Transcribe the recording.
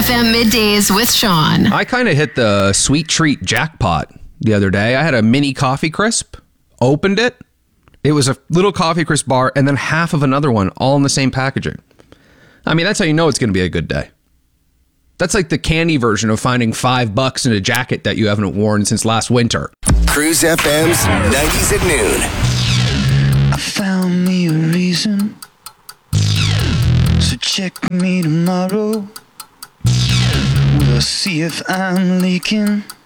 FM Middays with Sean. I kind of hit the sweet treat jackpot the other day. I had a mini coffee crisp, opened it. It was a little coffee crisp bar and then half of another one, all in the same packaging. I mean, that's how you know it's going to be a good day. That's like the candy version of finding $5 in a jacket that you haven't worn since last winter. Cruise FM's 90s at noon. I found me a reason, so check me tomorrow. We'll see if I'm leaking.